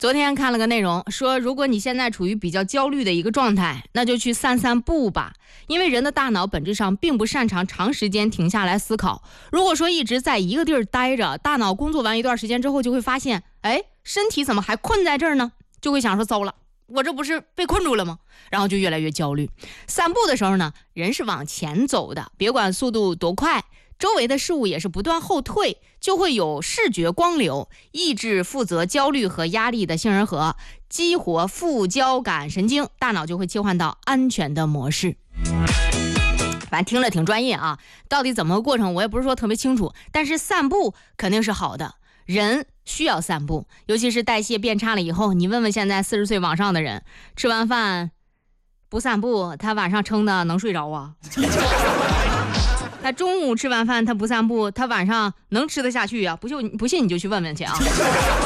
昨天看了个内容，说如果你现在处于比较焦虑的一个状态，那就去散散步吧。因为人的大脑本质上并不擅长长时间停下来思考。如果说一直在一个地儿待着，大脑工作完一段时间之后，就会发现，身体怎么还困在这儿呢？就会想说，糟了，我这不是被困住了吗？然后就越来越焦虑。散步的时候呢，人是往前走的，别管速度多快，周围的事物也是不断后退，就会有视觉光流，抑制负责焦虑和压力的杏仁核，激活副交感神经，大脑就会切换到安全的模式。反正听着挺专业啊，到底怎么个过程我也不是说特别清楚，但是散步肯定是好的，人需要散步，尤其是代谢变差了以后，你问问现在40岁往上的人，吃完饭不散步，他晚上撑的能睡着啊？他中午吃完饭他不散步，他晚上能吃得下去啊？不信你就去问问去啊。